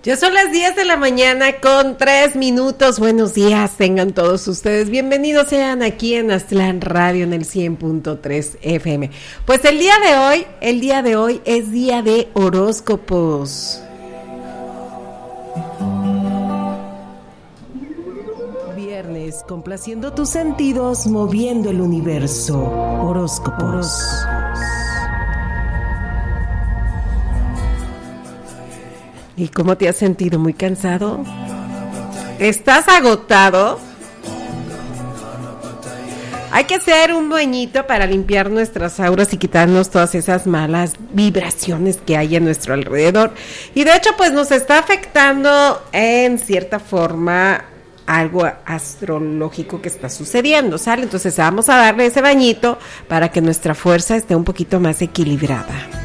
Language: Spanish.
Ya son las 10 de la mañana con 3 minutos. Buenos días, tengan todos ustedes. Bienvenidos sean aquí en Aztlán Radio en el 100.3 FM. Pues el día de hoy es día de horóscopos. Viernes, complaciendo tus sentidos, moviendo el universo. Horóscopos. ¿Y cómo te has sentido? ¿Muy cansado? ¿Estás agotado? Hay que hacer un bañito para limpiar nuestras auras y quitarnos todas esas malas vibraciones que hay en nuestro alrededor. Y de hecho, pues nos está afectando en cierta forma algo astrológico que está sucediendo, ¿sale? Entonces vamos a darle ese bañito para que nuestra fuerza esté un poquito más equilibrada.